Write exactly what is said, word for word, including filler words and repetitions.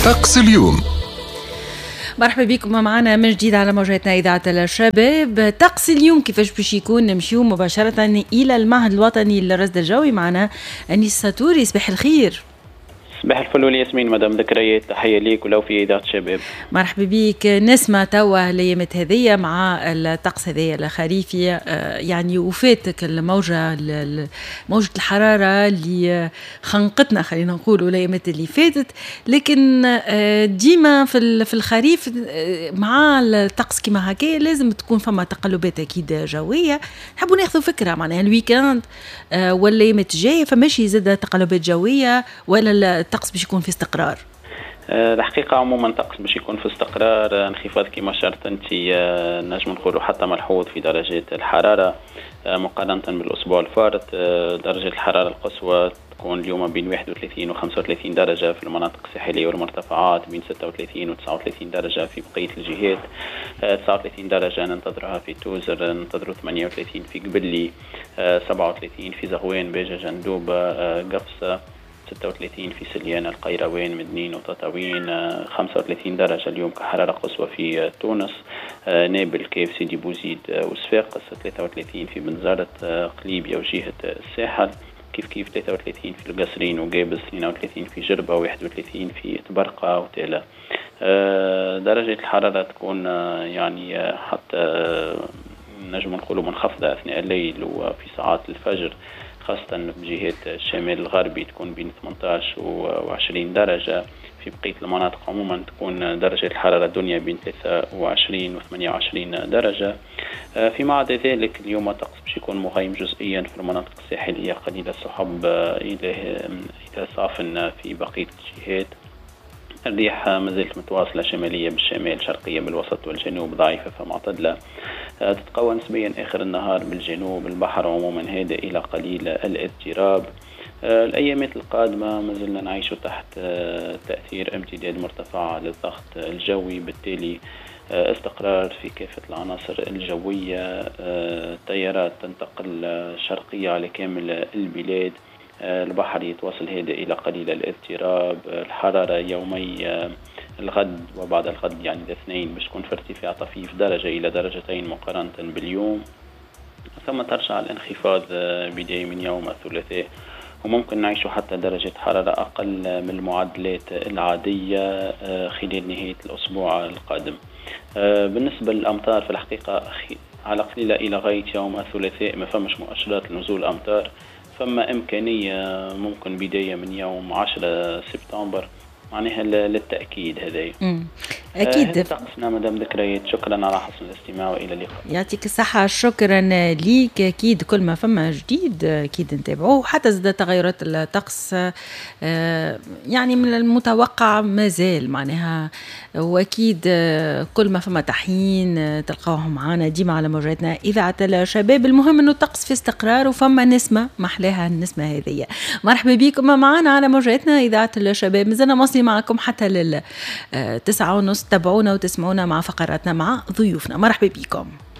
طقس اليوم. مرحبا بكم معنا من جديد على موجاتنا إذاعة الشباب. طقس اليوم كيفاش باش يكون؟ نمشيو مباشرة إلى المعهد الوطني للرصد الجوي. معنا أنيس ساتوري. صباح الخير. صباح الفل والياسمين مدام ذكريات، تحية ليك ولو في إذاعة الشباب. مرحبا بك. نسمع توا الايامات هذيا مع الطقس هذيا الخريفي، يعني وفاتك الموجة موجة الحرارة اللي خنقتنا خلينا نقولوا الايامات اللي فاتت، لكن ديما في في الخريف مع الطقس كما هكا لازم تكون فما تقلبات اكيد جوية. نحبوا ناخذوا فكرة معناها الويكاند ولا الايامات الجاية فماشي زاد تقلبات جوية ولا الطقس باش يكون في استقرار؟ الحقيقة عموما الطقس باش يكون في استقرار، انخفاض كما شرط انت نجم نقولوا حتى ملحوظ في درجات الحرارة مقارنة بالأسبوع الفارط. درجة الحرارة القصوى تكون اليوم بين واحد وثلاثين و خمسة وثلاثين درجة في المناطق الساحلية والمرتفعات، بين ستة وثلاثين و تسعة وثلاثين درجة في بقية الجهات. تسعة وثلاثين درجة ننتظرها في توزر، ننتظروا ثمانية وثلاثين في قبلي، سبعة وثلاثين في زغوان باجة جندوبة قفصة، ستة وثلاثين في سليانة القيروان مدنين وتطاوين، خمسة وثلاثين درجة اليوم كحرارة قصوى في تونس، نابل كيف سيدي بوزيد وصفاقس، ثلاثة وثلاثين في بنزرت قليبية وجهة الساحل، كيف كيف ثلاثة وثلاثين في القصرين وقابس، اثنين وثلاثين في جربة، واحد وثلاثين في تبرقة وتالا. درجة الحرارة تكون يعني حتى نجم نقولوا منخفضة أثناء الليل وفي ساعات الفجر، خاصة بجهة الشمال الغربي تكون بين ثمانية عشر و عشرين درجة. في بقية المناطق عموما تكون درجة الحرارة الدنيا بين ثلاثة وعشرين و ثمانية وعشرين درجة. فيما عدا ذلك اليوم الطقس باش يكون مغيم جزئيا في المناطق الساحلية، قليل السحب إلى صافن في بقية الجهات. الريح مازالت متواصلة، شمالية بالشمال، شرقية بالوسط والجنوب، ضعيفة فمعتدلة، تتقوى نسبيا آخر النهار بالجنوب. البحر عموما هادئ إلى قليل الاضطراب. الأيامات القادمة مازلنا نعيش تحت تأثير امتداد مرتفع للضغط الجوي، بالتالي استقرار في كافة العناصر الجوية. التيارات تنتقل شرقية على كامل البلاد، البحر يتواصل هادئ إلى قليل الاضطراب. الحرارة يومي الغد وبعد الغد يعني الاثنين باش تكون في ارتفاع طفيف درجة إلى درجتين مقارنة باليوم، ثم ترجع الانخفاض بداية من يوم الثلاثاء، وممكن نعيش حتى درجة حرارة أقل من المعدلات العادية خلال نهاية الأسبوع القادم. بالنسبة للأمطار في الحقيقة على قليلة إلى غاية يوم الثلاثاء ما فمش مؤشرات لنزول أمطار، فما إمكانية ممكن بداية من يوم عشرة سبتمبر، معناها للتأكيد هذا. أكيد. آه طقسنا مدام ذكريات، شكرا على حسن الاستماع وإلى اللقاء. يعطيك الصحة. شكرا ليك. أكيد كل ما فما جديد أكيد نتابعوه، حتى زاد تغيرات الطقس آه يعني من المتوقع ما زال معناها، وأكيد كل ما فما تحيين تلقاوهم معنا ديما على موجاتنا إذاعة الشباب. المهم إنه الطقس في استقرار وفما نسمة محلاها النسمة هذه. مرحبا بكم معنا على موجاتنا إذاعة الشباب، مازلنا مواصلين معكم حتى لل تسعة ونص. تابعونا وتسمعونا مع فقراتنا مع ضيوفنا. مرحبا بكم.